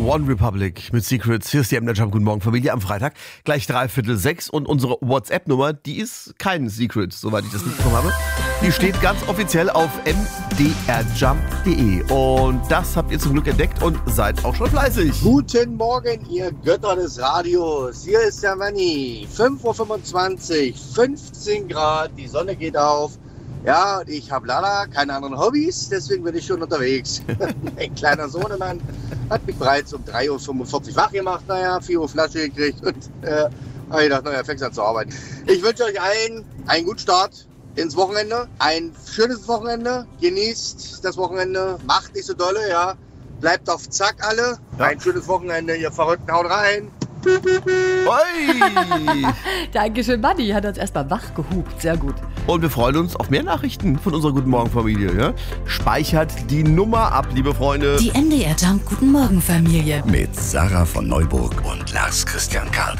One Republic mit Secrets. Hier ist die MDR Jump. Guten Morgen, Familie, am Freitag. Gleich 5:45. Und unsere WhatsApp-Nummer, die ist kein Secret, soweit ich das mitbekommen habe. Die steht ganz offiziell auf mdrjump.de. Und das habt ihr zum Glück entdeckt und seid auch schon fleißig. Guten Morgen, ihr Götter des Radios. Hier ist der Manni. 5:25 Uhr, 15 Grad, die Sonne geht auf. Ja, und ich habe leider keine anderen Hobbys, deswegen bin ich schon unterwegs. Mein kleiner Sohnemann hat mich bereits um 3:45 Uhr wach gemacht, 4 Uhr Flasche gekriegt und habe gedacht, fängst an zu arbeiten. Ich wünsche euch allen einen guten Start ins Wochenende, ein schönes Wochenende, genießt das Wochenende, macht nicht so dolle, ja, bleibt auf Zack alle, ein schönes Wochenende, ihr Verrückten, haut rein. Oi! Dankeschön, Manni. Hat uns erstmal wach gehupt. Sehr gut. Und wir freuen uns auf mehr Nachrichten von unserer Guten Morgen Familie. Ja? Speichert die Nummer ab, liebe Freunde. Die MDR Jump Guten Morgen Familie. Mit Sarah von Neuburg und Lars Christian Karl.